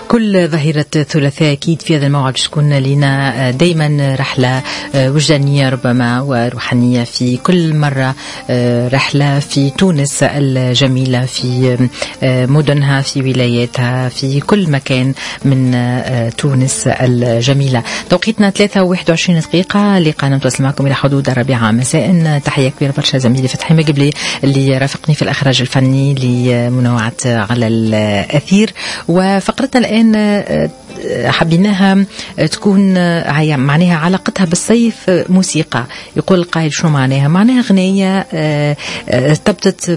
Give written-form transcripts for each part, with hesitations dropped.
كل ظهيرة ثلاثاء أكيد في هذا الموعد تكون لنا دايما رحلة وجدانية ربما وروحانية. في كل مرة رحلة في تونس الجميلة، في مدنها، في ولاياتها، في كل مكان من تونس الجميلة. توقيتنا 3:21 دقيقة. لقاء نتواصل معكم إلى حدود 4 مساء. تحية كبيرة برشا زميلي فتحي مقبلي اللي رافقني في الإخراج الفني لمنوعة على الأثير. وفقرتنا الآن حبيناها تكون معناها علاقتها بالصيف موسيقى. يقول القائل شنو معناها؟ معناها غنية ارتبطت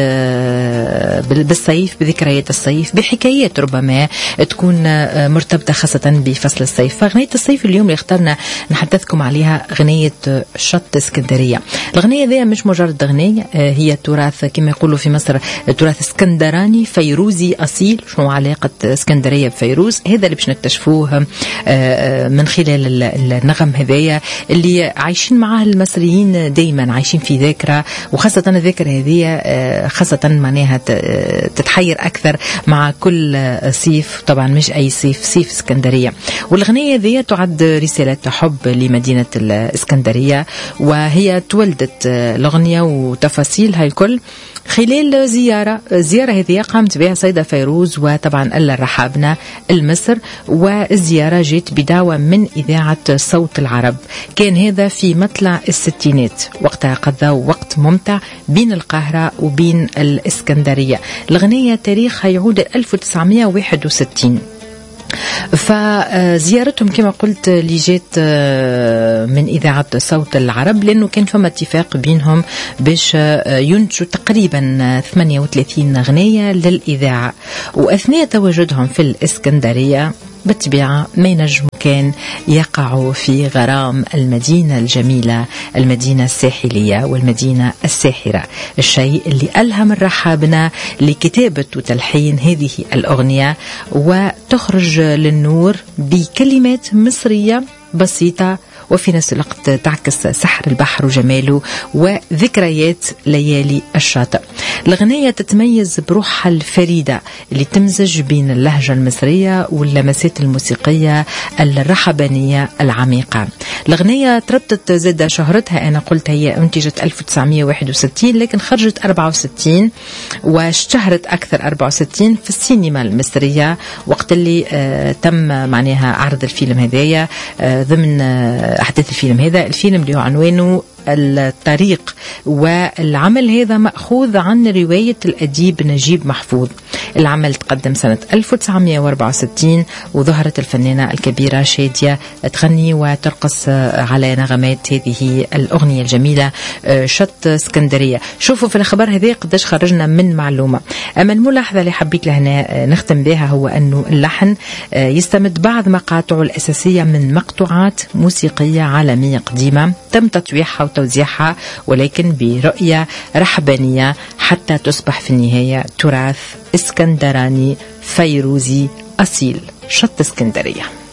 بالصيف، بذكريات الصيف، بحكايات ربما تكون مرتبطة خاصة بفصل الصيف. فغنية الصيف اليوم اللي اخترنا نحدثكم عليها غنية شط اسكندرية. الغنية ذي مش مجرد غنية، هي تراث كما يقولوا في مصر تراث اسكندراني فيروزي أصيل. شنو علاقة اسكندرية بفيروز؟ هذا اللي باش نكتشفوه من خلال النغم هذايا اللي عايشين معاه المصريين، دايما عايشين في ذاكرة، وخاصة الذاكرة هذه خاصة معناها تتحير أكثر مع كل صيف. طبعا مش أي صيف، صيف اسكندرية. والغنية هذه تعد رسالة حب لمدينة الإسكندرية، وهي تولدت الأغنية وتفاصيلها الكل خلال زيارة هذه قامت بها سيدة فيروز وطبعا ألا رحابنا المصر. والزيارة جيت بدعوة من إذاعة صوت العرب. كان هذا في مطلع الستينات، وقتها قضوا وقت ممتع بين القاهرة وبين الإسكندرية. الغنية تاريخها يعود 1961. فزيارتهم كما قلت اللي جات من إذاعة صوت العرب، لأنه كان فما اتفاق بينهم باش ينتجوا تقريبا 38 غنية للإذاعة. وأثناء تواجدهم في الإسكندرية بالطبيعة ما ينجم كان يقعوا في غرام المدينة الجميلة، المدينة الساحلية والمدينة الساحرة. الشيء اللي ألهم الرحابنا لكتابة وتلحين هذه الأغنية وتخرج للنور بكلمات مصرية بسيطة، وفي نفس الوقت تعكس سحر البحر وجماله وذكريات ليالي الشاطئ. الغنية تتميز بروحها الفريدة اللي تمزج بين اللهجة المصرية واللمسات الموسيقية الرحبانية العميقة. الغنية تربطت زادة شهرتها، أنا قلت هي انتجت 1961 لكن خرجت 64 واشتهرت أكثر 64 في السينما المصرية وقت اللي تم معناها عرض الفيلم هذايا ضمن أحداث الفيلم هذا. الفيلم اللي هو عنوانه الطريق، والعمل هذا مأخوذ عن رواية الأديب نجيب محفوظ. العمل تقدم سنة 1964 وظهرت الفنانة الكبيرة شادية تغني وترقص على نغمات هذه الأغنية الجميلة شط اسكندرية. شوفوا في الخبر هذا قداش خرجنا من معلومة. أما الملاحظة اللي حبيت لهنا نختم بها هو أنه اللحن يستمد بعض مقاطعه الأساسية من مقطوعات موسيقية عالمية قديمة تم تطويعها وتوزيعها، ولكن برؤية رحبانية حتى تصبح في النهاية تراث اسكندراني فيروزي أصيل. شط اسكندرية.